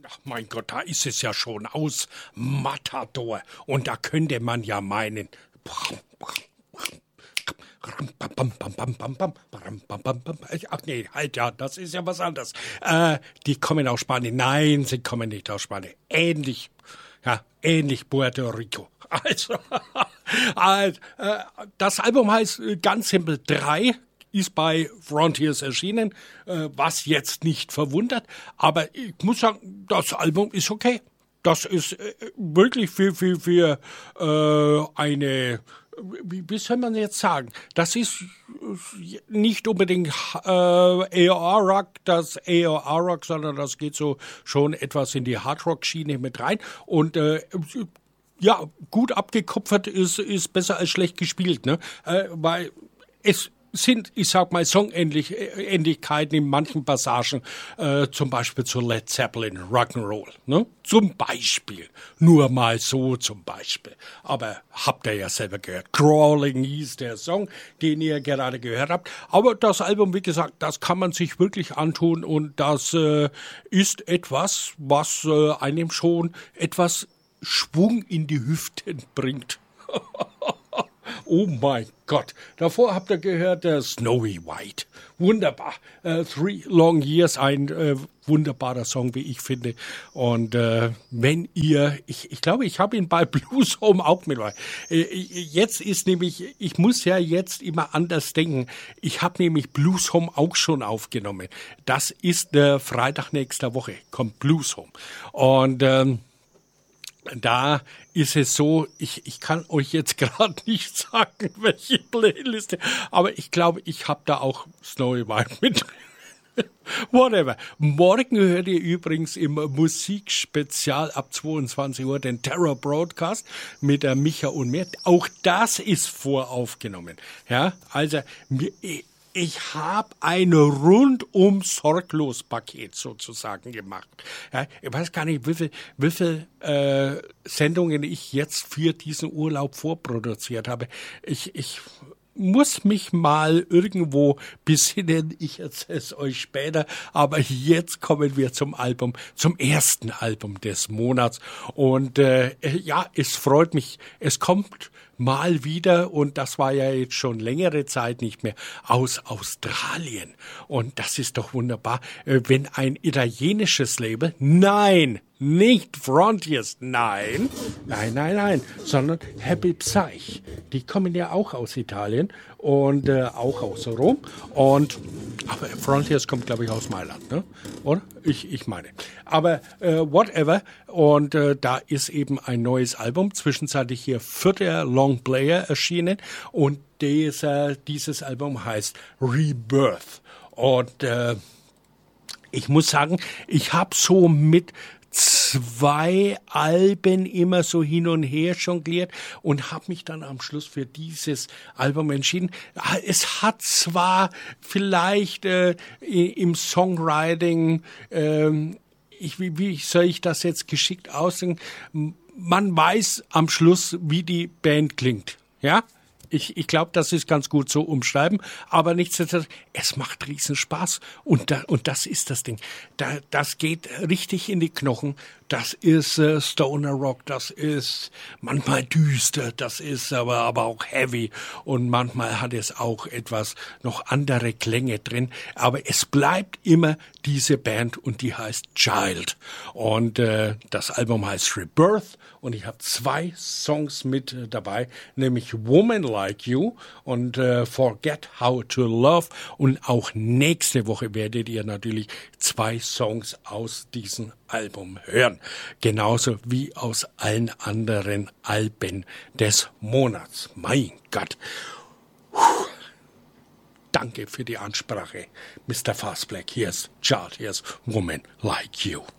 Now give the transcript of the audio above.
Ach, mein Gott, da ist es ja schon aus Matador. Und da könnte man ja meinen. Ach nee, halt ja, das ist ja was anderes. Die kommen aus Spanien. Nein, sie kommen nicht aus Spanien. Ähnlich Puerto Rico. Also, das Album heißt ganz simpel 3. Ist bei Frontiers erschienen, was jetzt nicht verwundert. Aber ich muss sagen, das Album ist okay. Das ist wirklich für eine, wie soll man jetzt sagen, das ist nicht unbedingt AOR-Rock, sondern das geht so schon etwas in die Hardrock-Schiene mit rein. Und ja, gut abgekupfert ist besser als schlecht gespielt, ne? Weil es sind, ich sag mal, Songähnlichkeiten in manchen Passagen, zum Beispiel zu Led Zeppelin, Rock'n'Roll, ne? Zum Beispiel. Nur mal so zum Beispiel. Aber habt ihr ja selber gehört. Crawling hieß der Song, den ihr gerade gehört habt. Aber das Album, wie gesagt, das kann man sich wirklich antun und das ist etwas, was einem schon etwas Schwung in die Hüften bringt. Oh mein Gott. Davor habt ihr gehört, Snowy White. Wunderbar. 3 Long Years, ein wunderbarer Song, wie ich finde. Und wenn ihr, ich glaube, ich habe ihn bei Blues Home auch mit. Jetzt ist nämlich, ich muss ja jetzt immer anders denken. Ich habe nämlich Blues Home auch schon aufgenommen. Das ist Freitag nächster Woche, kommt Blues Home. Und da ist es so, ich kann euch jetzt gerade nicht sagen, welche Playliste, aber ich glaube, ich habe da auch Snowy White mit drin. Whatever. Morgen hört ihr übrigens im Musikspezial ab 22 Uhr den Terror Broadcast mit der Micha und mir. Auch das ist voraufgenommen. Ja, also ich habe ein rundum sorglos Paket sozusagen gemacht. Ja, ich weiß gar nicht, wie viel Sendungen ich jetzt für diesen Urlaub vorproduziert habe. Ich muss mich mal irgendwo besinnen. Ich erzähle es euch später. Aber jetzt kommen wir zum ersten Album des Monats. Und ja, es freut mich. Es kommt mal wieder, und das war ja jetzt schon längere Zeit nicht mehr, aus Australien. Und das ist doch wunderbar, wenn ein italienisches Label, nein, nicht Frontiers, nein, sondern Happy Psych. Die kommen ja auch aus Italien und auch aus Rom. Aber Frontiers kommt, glaube ich, aus Mailand, ne? Oder? Ich meine. Aber whatever. Und da ist eben ein neues Album, zwischenzeitlich hier 4. Longplayer erschienen. Und dieses Album heißt Rebirth. Und ich muss sagen, ich habe so mit 2 Alben immer so hin und her jongliert und habe mich dann am Schluss für dieses Album entschieden. Es hat zwar vielleicht im Songwriting, wie soll ich das jetzt geschickt ausdrücken, man weiß am Schluss, wie die Band klingt, ja? Ich glaube, das ist ganz gut so umschreiben, aber nichtsdestotrotz, es macht riesen Spaß und das ist das Ding. Das geht richtig in die Knochen. Das ist Stoner Rock, das ist manchmal düster, das ist aber auch heavy und manchmal hat es auch etwas noch andere Klänge drin, aber es bleibt immer diese Band und die heißt Child und das Album heißt Rebirth und ich habe 2 Songs mit dabei, nämlich Woman Like You und Forget How to Love und auch nächste Woche werdet ihr natürlich 2 Songs aus diesem Album hören. Genauso wie aus allen anderen Alben des Monats. Mein Gott. Danke für die Ansprache, Mr. Fastblack. Here's Child, here's Woman Like You.